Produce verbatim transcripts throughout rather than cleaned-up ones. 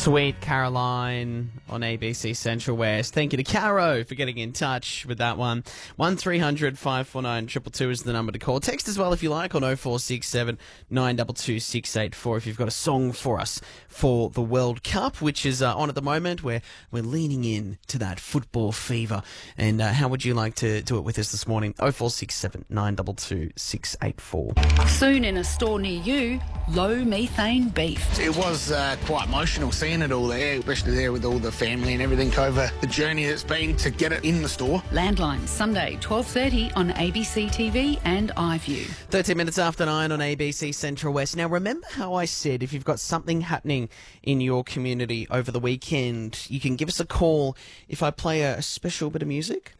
Sweet Caroline on A B C Central West. Thank you to Caro for getting in touch with that one. one three hundred five four nine two two two is the number to call. Text as well if you like on oh four six seven nine two two six eight four if you've got a song for us for the World Cup, which is uh, on at the moment. Where we're leaning in to that football fever. And uh, how would you like to do it with us this morning? oh four six seven nine two two six eight four. Soon in a store near you, low methane beef. It was uh, quite emotional seeing it all there, especially there with all the family and everything over the journey that's been to get it in the store. Landline, Sunday, twelve thirty on A B C T V and iView. thirteen minutes after nine on A B C Central West. Now, remember how I said if you've got something happening in your community over the weekend, you can give us a call if I play a special bit of music?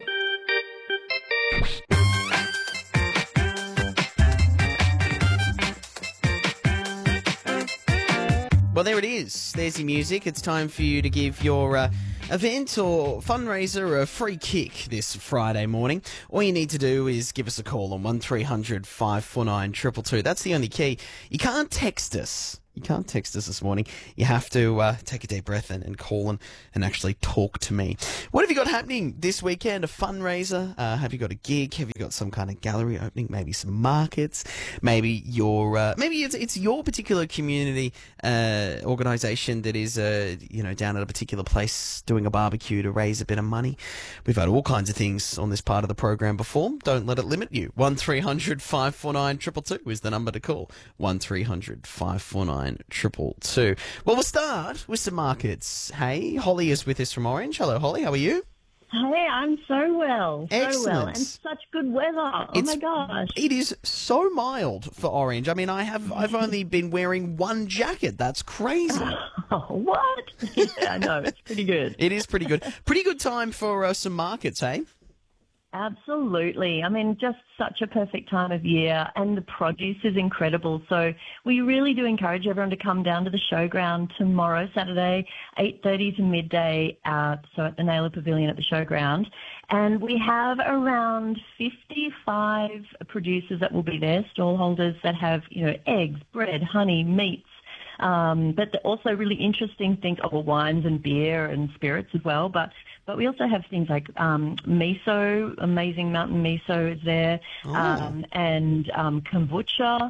Well, there it is. There's your music. It's time for you to give your uh, event or fundraiser a free kick this Friday morning. All you need to do is give us a call on one three hundred five four nine two two two. That's the only key. You can't text us. You can't text us this morning. You have to uh, take a deep breath and, and call and, and actually talk to me. What have you got happening this weekend? A fundraiser? Uh, have you got a gig? Have you got some kind of gallery opening? Maybe some markets? Maybe your uh, maybe it's it's your particular community uh, organisation that is uh, you know down at a particular place doing a barbecue to raise a bit of money. We've had all kinds of things on this part of the program before. Don't let it limit you. one three hundred five four nine two two two is the number to call. one three hundred five four nine two two two. Well, we'll start with some markets. Hey, Holly is with us from Orange. Hello, Holly. How are you? Hey, I'm so well. So Excellent. well. And such good weather. Oh, It's- my gosh. It is so mild for Orange. I mean, I have I've only been wearing one jacket. That's crazy. Oh, what? Yeah, I know. It's pretty good. It is pretty good. Pretty good time for uh, some markets, hey? Absolutely. I mean, just such a perfect time of year, and the produce is incredible. So we really do encourage everyone to come down to the showground tomorrow, Saturday, eight thirty to midday, uh, so at the Naylor Pavilion at the showground. And we have around fifty-five producers that will be there, stallholders that have, you know, eggs, bread, honey, meats, um, but also really interesting things, oh, well, wines and beer and spirits as well. But But we also have things like um, miso, amazing mountain miso is there, Oh. um, and um, kombucha,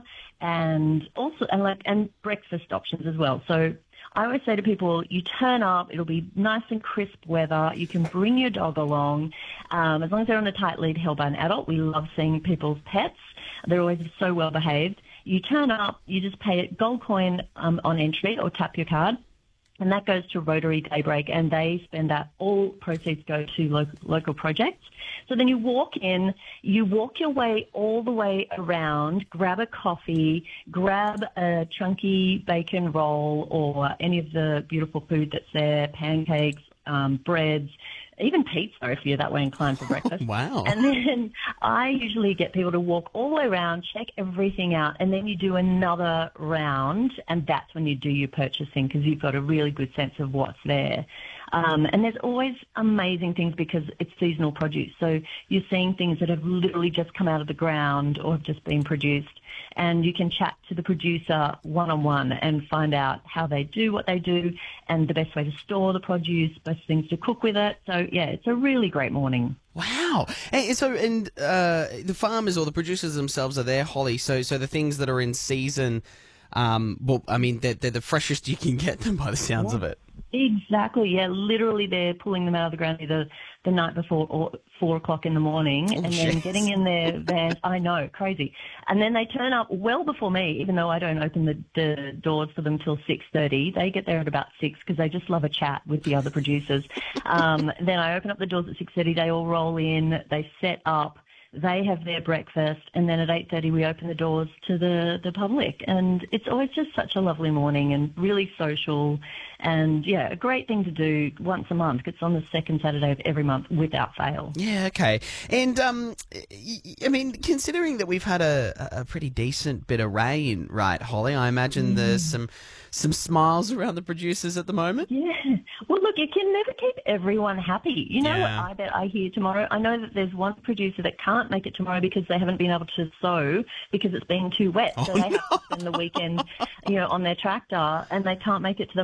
and also and like and breakfast options as well. So I always say to people, you turn up, it'll be nice and crisp weather. You can bring your dog along, um, as long as they're on a tight lead held by an adult. We love seeing people's pets; they're always so well behaved. You turn up, you just pay a gold coin um, on entry or tap your card. And that goes to Rotary Daybreak, and they spend that. All proceeds go to local, local projects. So then you walk in, you walk your way all the way around, grab a coffee, grab a chunky bacon roll or any of the beautiful food that's there, pancakes, um, breads, even pizza if you're that way inclined for breakfast. Wow. And then I usually get people to walk all the way around, check everything out, and then you do another round, and that's when you do your purchasing because you've got a really good sense of what's there. Um, and there's always amazing things because it's seasonal produce. So you're seeing things that have literally just come out of the ground or have just been produced. And you can chat to the producer one-on-one and find out how they do what they do and the best way to store the produce, best things to cook with it. So, yeah, it's a really great morning. Wow. And so, and uh, the farmers or the producers themselves are there, Holly. So, so the things that are in season, um, well, I mean, they're, they're the freshest you can get them by the sounds of it. Exactly, yeah. Literally, they're pulling them out of the ground either the night before or four o'clock in the morning, Oh, and then jeez. getting in their vans. I know, crazy. And then they turn up well before me, even though I don't open the, the doors for them till six thirty. They get there at about six because they just love a chat with the other producers. Um, then I open up the doors at six thirty. They all roll in. They set up. They have their breakfast, and then at eight thirty we open the doors to the, the public. And it's always just such a lovely morning and really social and, yeah, a great thing to do once a month. It's on the second Saturday of every month without fail. Yeah, okay. And, um, y- I mean, considering that we've had a, a pretty decent bit of rain, right, Holly, I imagine there's some some smiles around the producers at the moment. Yeah. Well, look, you can never keep everyone happy. You know Yeah. what I bet I hear tomorrow? I know that there's one producer that can't make it tomorrow because they haven't been able to sow because it's been too wet. So Oh, they have to spend the weekend, you know, on their tractor and they can't make it to the market.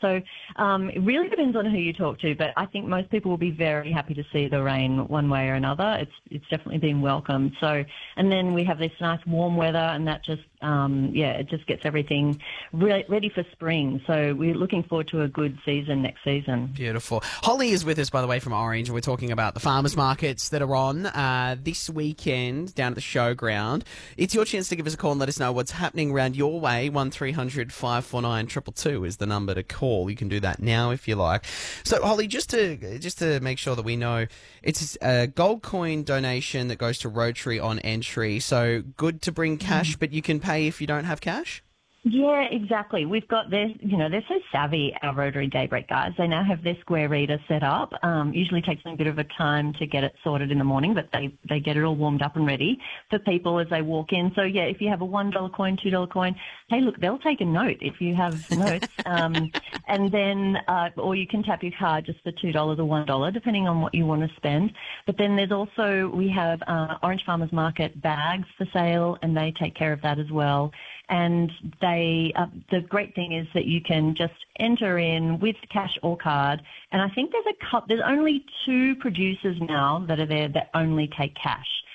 So um, it really depends on who you talk to, but I think most people will be very happy to see the rain one way or another. It's it's definitely been welcomed. So, and then we have this nice warm weather, and that just um, yeah, it just gets everything re- ready for spring. So we're looking forward to a good season next season. Beautiful. Holly is with us, by the way, from Orange, and we're talking about the farmers markets that are on uh, this weekend down at the showground. It's your chance to give us a call and let us know what's happening around your way. one three hundred five four nine two two two is the number to call. You can do that now if you like. So, Holly, just to just to make sure that we know, it's a gold coin donation that goes to Rotary on entry. So good to bring cash, but you can pay if you don't have cash? Yeah, exactly. We've got their, you know, they're so savvy, our Rotary Daybreak guys. They now have their square reader set up. Um, usually takes them a bit of a time to get it sorted in the morning, but they, they get it all warmed up and ready for people as they walk in. So, yeah, if you have a one dollar coin, two dollar coin, hey, look, they'll take a note if you have notes. Um, and then, uh, or you can tap your card just for two dollars or one dollar, depending on what you want to spend. But then there's also, we have uh, Orange Farmers Market bags for sale, and they take care of that as well. And they, uh, the great thing is that you can just enter in with cash or card. And I think there's a couple, there's only two producers now that are there that only take cash.